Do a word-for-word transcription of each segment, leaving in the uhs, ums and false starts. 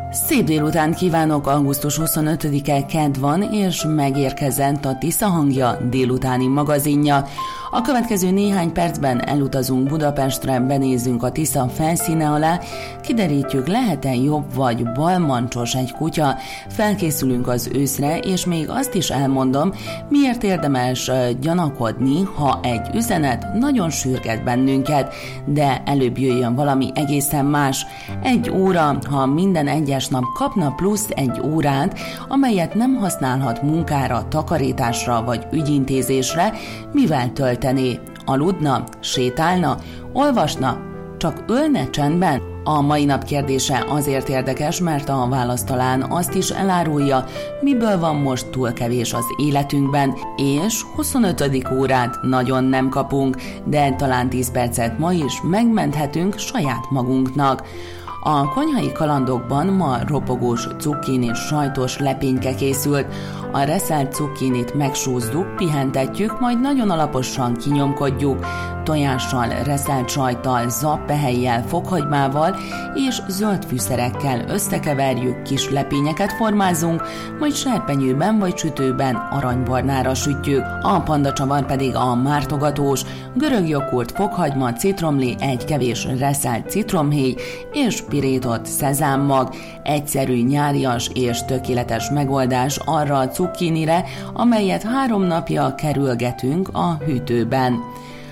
Szép délután kívánok, augusztus huszonötödike kedd van, és megérkezett a Tisza hangja délutáni magazinja. A következő néhány percben elutazunk Budapestre, benézzünk a Tisza felszíne alá, kiderítjük, lehet-e jobb vagy balmancsos egy kutya, felkészülünk az őszre, és még azt is elmondom, miért érdemes gyanakodni, ha egy üzenet nagyon sürget bennünket, de előbb jöjjön valami egészen más. Egy óra, ha minden egyes nap kapna plusz egy órát, amelyet nem használhat munkára, takarításra vagy ügyintézésre, mivel töltené? Aludna, sétálna, olvasna, csak ülne csendben? A mai nap kérdése azért érdekes, mert a válasz talán azt is elárulja, miből van most túl kevés az életünkben, és huszonötödik órát nagyon nem kapunk, de talán tíz percet ma is megmenthetünk saját magunknak. A konyhai kalandokban ma ropogós cukkinis sajtos lepényke készült. A reszelt cukkinit megsúzzuk, pihentetjük, majd nagyon alaposan kinyomkodjuk. Tojással, reszelt sajttal, zappehelyjel, fokhagymával és zöld fűszerekkel összekeverjük, kis lepényeket formázunk, majd serpenyőben vagy sütőben aranybarnára sütjük. A pandacsavar pedig a mártogatós, görög joghurt, fokhagyma, citromlé, egy kevés reszelt citromhéj és pirított szezámmag. Egyszerű, nyárias és tökéletes megoldás arra a cukkinire, amelyet három napja kerülgetünk a hűtőben.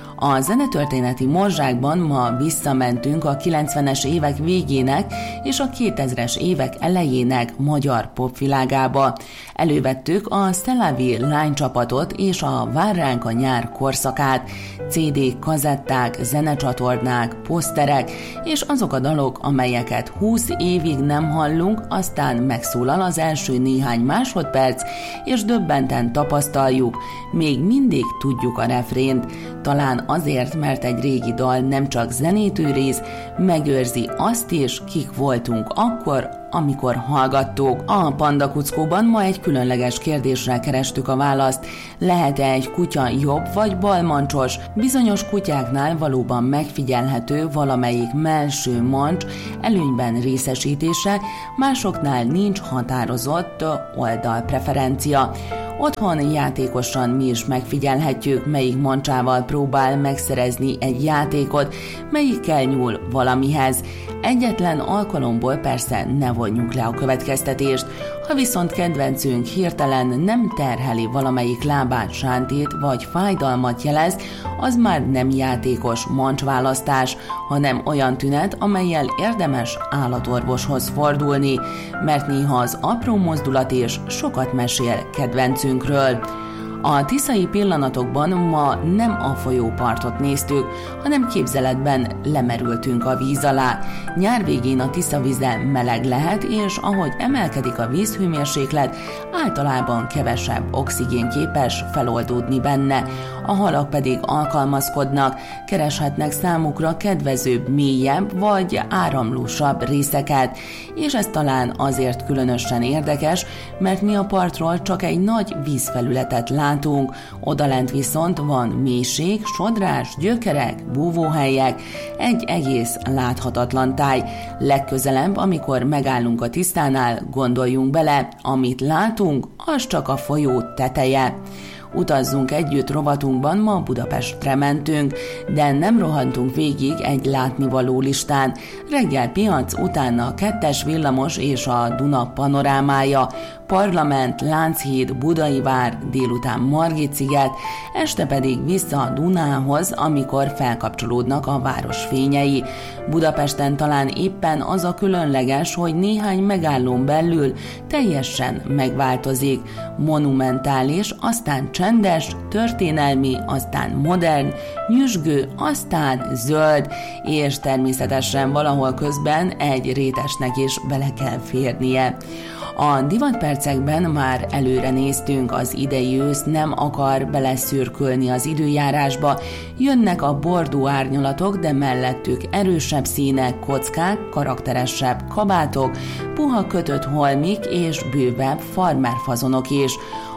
A zenetörténeti morzsákban ma visszamentünk a kilencvenes évek végének és a kétezres évek elejének magyar popvilágába. Elővettük a Szelavi lánycsapatot és a Vár ránk a nyár korszakát, cé dé-k, kazetták, zenecsatornák, poszterek és azok a dalok, amelyeket húsz évig nem hallunk, aztán megszólal az első néhány másodperc, és döbbenten tapasztaljuk, még mindig tudjuk a refrént, talán azért, mert egy régi dal nem csak zenét őriz, megőrzi azt is, kik voltunk akkor, amikor hallgattuk. A Panda Kuckóban ma egy különleges kérdésre kerestük a választ. Lehet-e egy kutya jobb vagy balmancsos? Bizonyos kutyáknál valóban megfigyelhető valamelyik mellső mancs előnyben részesítése, másoknál nincs határozott oldalpreferencia. Otthon játékosan mi is megfigyelhetjük, melyik mancsával próbál megszerezni egy játékot, melyikkel nyúl valamihez. Egyetlen alkalomból persze ne vonjuk le a következtetést, ha viszont kedvencünk hirtelen nem terheli valamelyik lábát, sántít vagy fájdalmat jelez, az már nem játékos mancsválasztás, hanem olyan tünet, amellyel érdemes állatorvoshoz fordulni, mert néha az apró mozdulat is sokat mesél kedvencünkről. A tiszai pillanatokban ma nem a folyópartot néztük, hanem képzeletben lemerültünk a víz alá. Nyár végén a Tisza vize meleg lehet, és ahogy emelkedik a vízhőmérséklet, általában kevesebb oxigén képes feloldódni benne. A halak pedig alkalmazkodnak, kereshetnek számukra kedvezőbb, mélyebb vagy áramlósabb részeket, és ez talán azért különösen érdekes, mert mi a partról csak egy nagy vízfelületet látunk, odalent viszont van mélység, sodrás, gyökerek, búvóhelyek, egy egész láthatatlan táj. Legközelebb, amikor megállunk a tisztánál, gondoljunk bele, amit látunk, az csak a folyó teteje. Utazzunk együtt rovatunkban ma Budapestre mentünk, de nem rohantunk végig egy látnivaló listán. Reggel piac, utána a kettes villamos és a Duna panorámája, Parlament, Lánchíd, Budai vár, délután Margit-sziget, este pedig vissza a Dunához, amikor felkapcsolódnak a város fényei. Budapesten talán éppen az a különleges, hogy néhány megállón belül teljesen megváltozik. Monumentális, aztán csendes, történelmi, aztán modern, nyüzsgő, aztán zöld, és természetesen valahol közben egy rétesnek is bele kell férnie. A divatpercekben már előre néztünk, az idei ősz nem akar beleszürkölni az időjárásba, jönnek a bordó árnyalatok, de mellettük erősebb színek, kockák, karakteresebb kabátok, puha kötött holmik és bővebb farmerfazonok is.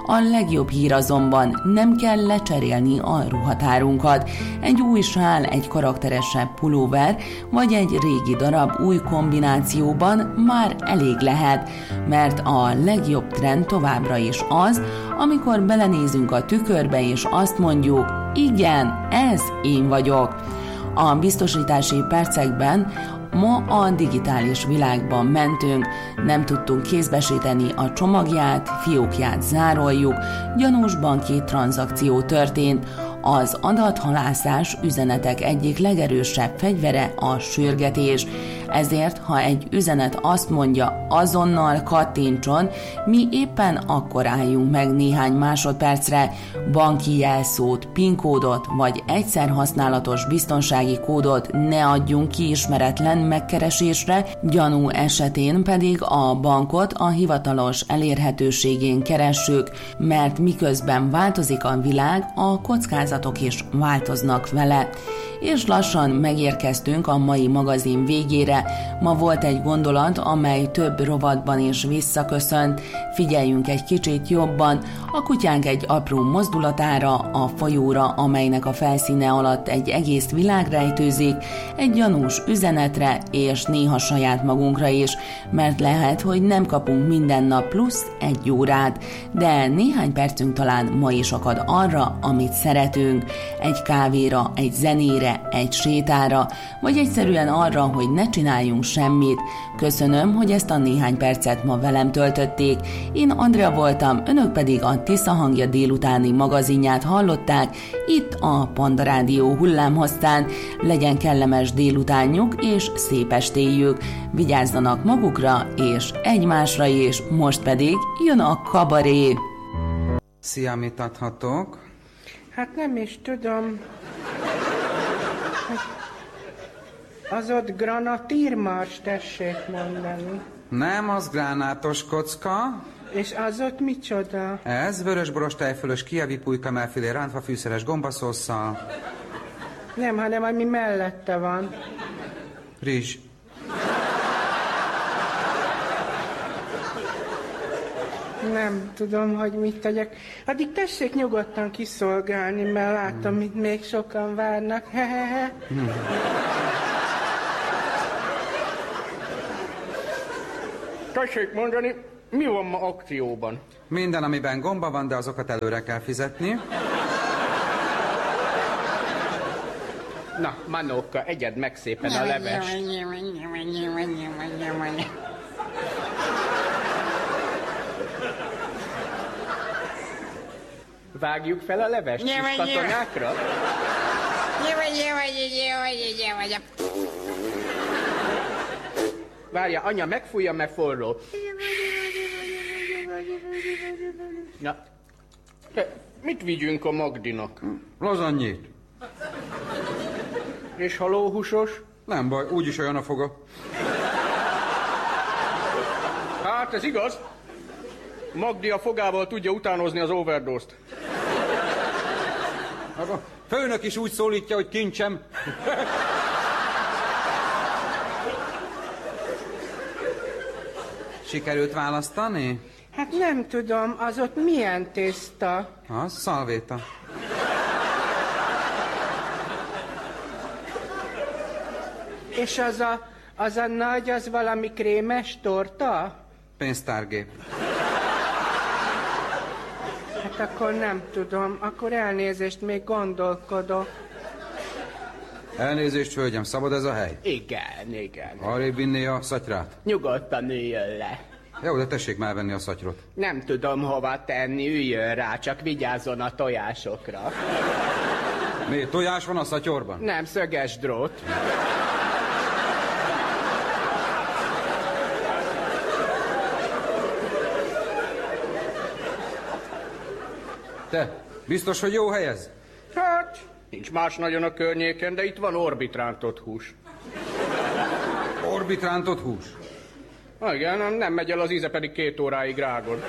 A legjobb hír azonban, nem kell lecserélni a ruhatárunkat. Egy új sál, egy karakteresebb pulóver, vagy egy régi darab új kombinációban már elég lehet, mert a legjobb trend továbbra is az, amikor belenézünk a tükörbe és azt mondjuk, igen, ez én vagyok. A biztosítási percekben ma a digitális világban mentünk, nem tudtunk kézbesíteni a csomagját, fiókját zároljuk, gyanús banki tranzakció történt. Az adathalászás üzenetek egyik legerősebb fegyvere a sürgetés. Ezért, ha egy üzenet azt mondja, azonnal kattintson, mi éppen akkor álljunk meg néhány másodpercre, banki jelszót, PIN kódot vagy egyszer használatos biztonsági kódot ne adjunk kiismeretlen megkeresésre, gyanú esetén pedig a bankot a hivatalos elérhetőségén keressük, mert miközben változik a világ, a kockázatok is változnak vele. És lassan megérkeztünk a mai magazin végére. Ma volt egy gondolat, amely több rovatban is visszaköszönt. Figyeljünk egy kicsit jobban, a kutyánk egy apró mozdulatára, a folyóra, amelynek a felszíne alatt egy egész világ rejtőzik, egy gyanús üzenetre, és néha saját magunkra is, mert lehet, hogy nem kapunk minden nap plusz egy órát, de néhány percünk talán ma is akad arra, amit szeretünk, egy kávéra, egy zenére, egy sétára, vagy egyszerűen arra, hogy ne csináljunk semmit. Köszönöm, hogy ezt a néhány percet ma velem töltötték. Én Andrea voltam, önök pedig a Tisza Hangja délutáni magazinját hallották, itt a Panda Rádió hullámhosszán. Legyen kellemes délutánjuk és szép estéjük. Vigyázzanak magukra és egymásra is, most pedig jön a kabaré. Szia, mit adhatok? Hát nem is tudom. Az ott granatírmars, tessék mondani. Nem, az gránátos kocka. És az ott micsoda? Ez vörösboros tejfölös kijavi pulyka mellfilé rántva fűszeres gombaszósszal. Nem, hanem ami mellette van. Rizs. Nem tudom, hogy mit tegyek. Addig tessék nyugodtan kiszolgálni, mert látom, hmm. itt még sokan várnak. Hehehe. Hmm. Tessék mondani, mi van ma akcióban? Minden, amiben gomba van, de azokat előre kell fizetni. Na, Manóka, egyed meg szépen a levest. Vágjuk fel a levest kis katonákra? Várja, anya, megfújja, mert forró. Na, te, mit vigyünk a Magdinak? Lazannyét. És halóhúsos? Nem baj, úgyis olyan a foga. Hát, ez igaz. Magdi a fogával tudja utánozni az overdose-t. A főnök is úgy szólítja, hogy kincsem. Sikerült választani? Hát nem tudom, az ott milyen tészta? Az szalvéta. És az a, az a nagy, az valami krémes torta? Pénztárgép. Hát akkor nem tudom, akkor elnézést, még gondolkodok. Elnézést, hölgyem, szabad ez a hely? Igen, igen. Arrébb vinné a szatyrát? Nyugodtan üljön le. Jó, de tessék már venni a szatyrot. Nem tudom hova tenni, üljön rá, csak vigyázzon a tojásokra. Mi, tojás van a szatyorban? Nem, szöges drót. Te, biztos, hogy jó hely ez? Hát, nincs más nagyon a környéken, de itt van orbitrántott hús. Orbitrántott hús? Igen, nem megy el az íze, pedig két óráig rágod.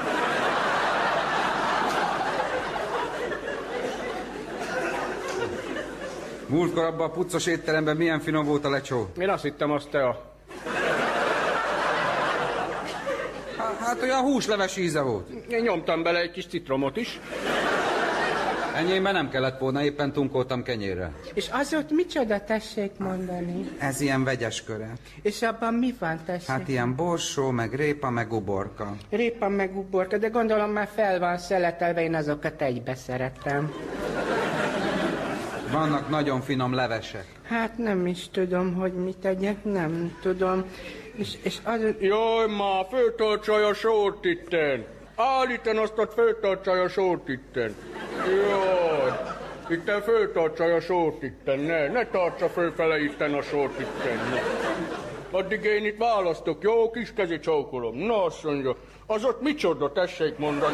Múltkor abban a puccos étteremben milyen finom volt a lecsó. Én azt hittem, az te a... Hát olyan húsleves íze volt. Én nyomtam bele egy kis citromot is. Enyémben nem kellett volna, éppen tunkoltam kenyérre. És az ott micsoda, tessék mondani? Ez ilyen vegyes köre. És abban mi van, tessék? Hát ilyen borsó, meg répa, meg uborka. Répa meg uborka, de gondolom már fel van szeletelve, én azokat egybe szeretem. Vannak nagyon finom levesek. Hát nem is tudom, hogy mit tegyek, nem tudom. És, és az... Jaj, már föltartsaj a sort itten. Állíten azt, hogy föltartsaj a sort itten. Jaj, itten föltartsaj a sort itten, ne, ne tartsa fölfele itten a sort itten. Ne. Addig én itt választok, jó, kis kezi csókolom. Na, azt mondja, az ott micsoda, tessék mondani.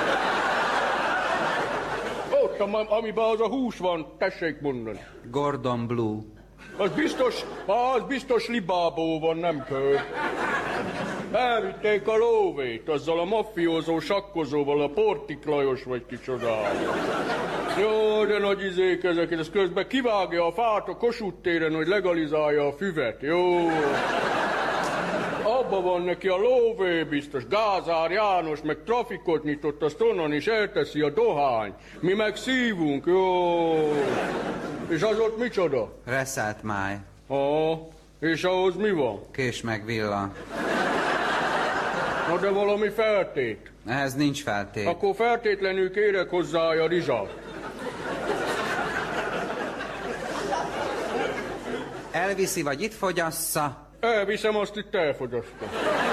Ott, amiben az a hús van, tessék mondani. Gordon Blue. Az biztos, az biztos libábó van, nem kő. Elvitték a lóvét, azzal a maffiózó sakkozóval, a Portik Lajos vagy kicsodál. Jó, de nagy izék ezek, ez közben kivágja a fát a Kossuth téren, hogy legalizálja a füvet, jó. Abba van neki a lóvé biztos, Gázár János, meg trafikot nyitott, azt onnan is elteszi a dohány. Mi meg szívunk, jó. És az ott micsoda? Reszelt máj. Ah, és ahhoz mi van? Kés meg villa. Na de valami feltét. Ehhez nincs feltét. Akkor feltétlenül kérek hozzá a rizsát. Elviszi, vagy itt fogyassza? Elviszem, azt itt elfogyasztom.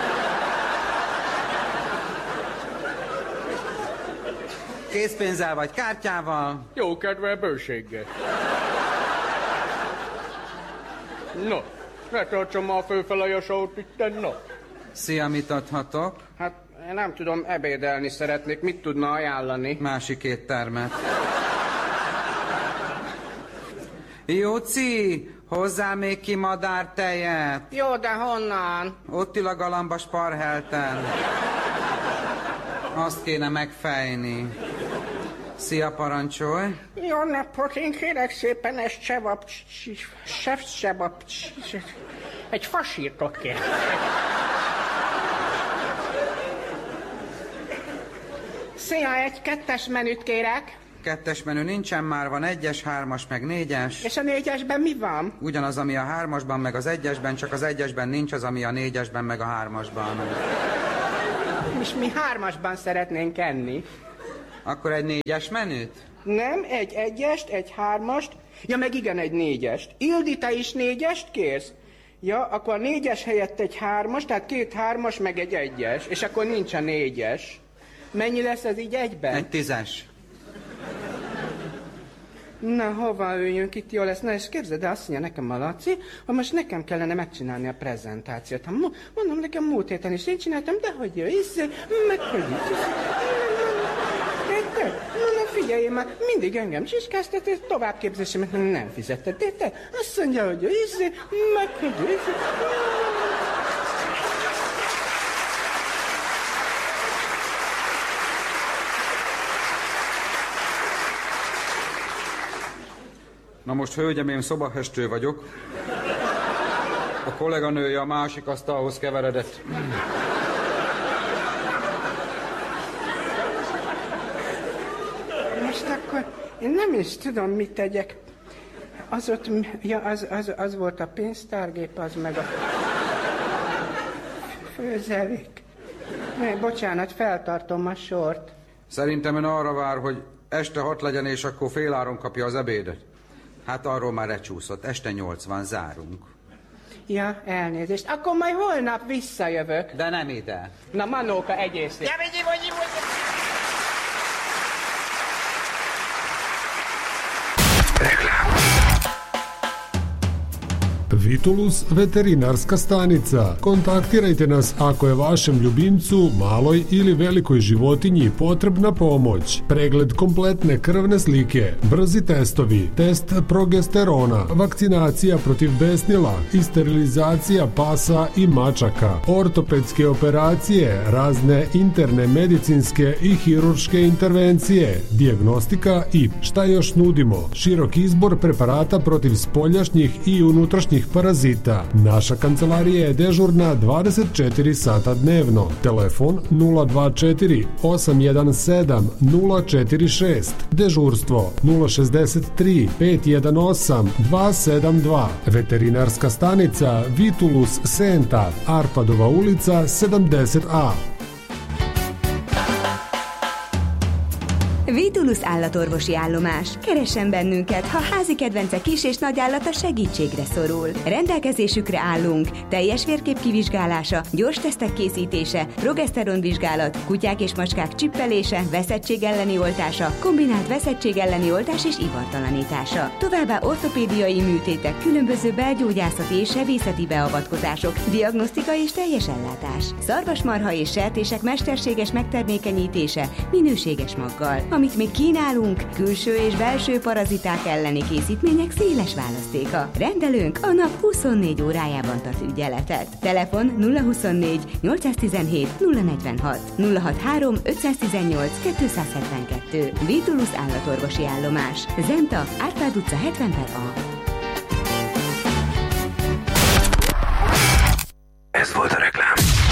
Készpénzzel vagy kártyával? Jó kedvel, bőséggel. No, ne tartsam már fölfele a sort itten, no. Szia, mit adhatok? Hát én nem tudom, ebédelni szeretnék, mit tudna ajánlani? Másik éttermet. Jóci, hozzá még ki madártejet. Jó, de honnan? Ott ül a galamba sparhelten. Azt kéne megfejni. Szia, parancsolj. Jó napot, én kérek szépen egy sebab... Sef sebab... Egy fasírtot kérek. Szia, egy kettes menüt kérek. Kettes menü nincsen, már van egyes, hármas, meg négyes. És a négyesben mi van? Ugyanaz, ami a hármasban, meg az egyesben, csak az egyesben nincs az, ami a négyesben, meg a hármasban. És mi hármasban szeretnénk enni. Akkor egy négyes menüt? Nem, egy egyest, egy hármast, ja meg igen, egy négyest. Ildi, te is négyest kérsz? Ja, akkor a négyes helyett egy hármas, tehát két hármas, meg egy egyes, és akkor nincs a négyes. Mennyi lesz ez így egyben? Egy tízes. Na, hova üljünk, itt jó lesz. Na, és képzeld el, azt mondja nekem a Laci, hogy most nekem kellene megcsinálni a prezentációt. Ha, mondom, nekem múlt héten is én csináltam, de hogy jó, iszé, meg hogy így. Te, na figyelj már, mindig engem csiskáztat, és továbbképzésemet nem fizetted. De te azt mondja, hogy jó, iszé, meg hogy jó, iszé. Na most, hölgyem, én szobahestő vagyok. A kolléganője a másik asztalhoz keveredett. Most akkor én nem is tudom, mit tegyek. Az ott, ja, az, az, az volt a pénztárgép, az meg a főzelék. Ne, bocsánat, feltartom a sort. Szerintem ön arra vár, hogy este hat legyen, és akkor féláron kapja az ebédet. Hát arról már lecsúszott. Este nyolc van, zárunk. Ja, elnézést. Akkor majd holnap visszajövök. De nem ide. Na, Manóka, egyél szép. Ja, vigyi, vigyi, vigyi. Vitulus veterinarska stanica. Kontaktirajte nas ako je vašem ljubimcu, maloj ili velikoj životinji potrebna pomoć. Pregled kompletne krvne slike, brzi testovi, test progesterona, vakcinacija protiv besnila i sterilizacija pasa i mačaka, ortopedske operacije, razne interne medicinske i hirurške intervencije, dijagnostika i šta još nudimo. Širok izbor preparata protiv spoljašnjih i unutrašnjih parazita. Naša kancelarija je dežurna dvadeset četiri sata dnevno. Telefon nula dva četiri osam jedan sedam nula četiri šest. Dežurstvo nula šezdeset tri pet jedan osam dva sedam dva. Veterinarska stanica Vitulus Senta, Arpadova ulica sedamdeset A. Vitulus állatorvosi állomás. Keressen bennünket, ha házi kedvence kis és nagy állata segítségre szorul. Rendelkezésükre állunk. Teljes vérkép kivizsgálása, gyors tesztek készítése, progeszteronvizsgálat, kutyák és macskák csippelése, veszettség elleni oltása, kombinált veszettség elleni oltás és ivartalanítása. Továbbá ortopédiai műtétek, különböző belgyógyászati és sebészeti beavatkozások, diagnosztika és teljes ellátás. Szarvasmarha és sertések mesterséges megtermékenyítése minőséges maggal. Amit még kínálunk, külső és belső paraziták elleni készítmények széles választéka. Rendelőnk a nap huszonnégy órájában tart ügyeletet. Telefon nulla huszonnégy nyolcszáztizenhét nulla negyvenhat, nulla hatvanhárom ötszáztizennyolc kétszázhetvenkettő. Vitulus állatorvosi állomás. Zenta, Árpád utca hetven per A.